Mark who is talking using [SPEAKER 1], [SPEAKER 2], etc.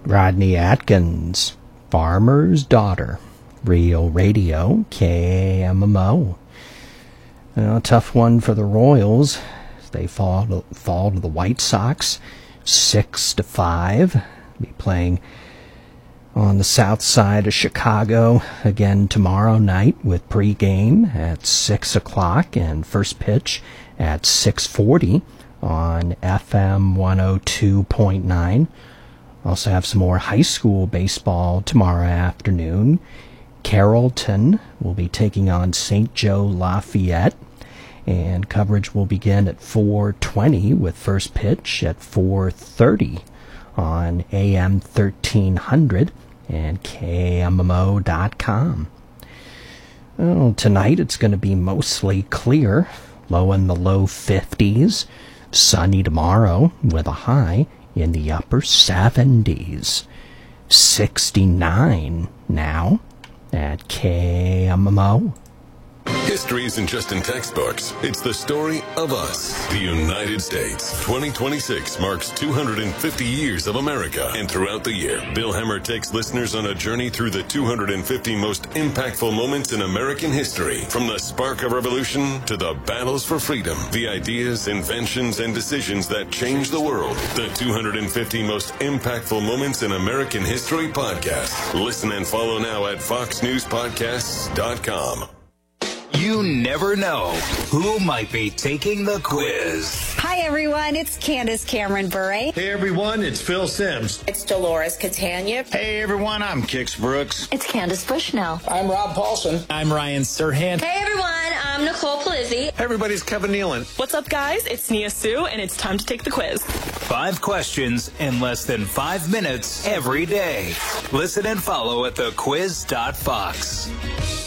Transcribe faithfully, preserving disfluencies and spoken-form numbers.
[SPEAKER 1] Rodney Atkins, Farmer's Daughter, Real Radio, K M M O. A tough one for the Royals. They fall to, fall to the White Sox, six to five. Be playing on the south side of Chicago again tomorrow night with pregame at six o'clock and first pitch at six forty on F M one oh two point nine. Also have some more high school baseball tomorrow afternoon. Carrollton will be taking on Saint Joe Lafayette, and coverage will begin at four twenty with first pitch at four thirty on A M thirteen hundred and K M M O dot com. Well, tonight it's going to be mostly clear, low in the low fifties. Sunny tomorrow with a high in the upper seventies. sixty-nine now at K M M O.
[SPEAKER 2] History isn't just in textbooks. It's the story of us, the United States. twenty twenty-six marks two hundred fifty years of America. And throughout the year, Bill Hemmer takes listeners on a journey through the two hundred fifty most impactful moments in American history. From the spark of revolution to the battles for freedom, the ideas, inventions, and decisions that changed the world. The two hundred fifty most impactful moments in American history podcast. Listen and follow now at fox news podcasts dot com.
[SPEAKER 3] You never know who might be taking the quiz.
[SPEAKER 4] Hi, everyone. It's Candace Cameron Bure.
[SPEAKER 5] Hey, everyone. It's Phil Sims.
[SPEAKER 6] It's Dolores Catania.
[SPEAKER 7] Hey, everyone. I'm Kix Brooks.
[SPEAKER 8] It's Candace Bushnell.
[SPEAKER 9] I'm Rob Paulson.
[SPEAKER 10] I'm Ryan Serhant.
[SPEAKER 11] Hey, everyone. I'm Nicole Palizzi.
[SPEAKER 12] Hey, everybody. It's Kevin Nealon.
[SPEAKER 13] What's up, guys? It's Nia Sue, and it's time to take the quiz.
[SPEAKER 3] Five questions in less than five minutes every day. Listen and follow at the quiz dot fox.